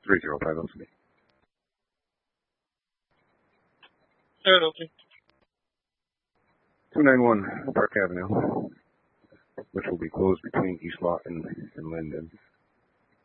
305 LCD. Third open. 291 Park Avenue, which will be closed between East Lawton and Linden.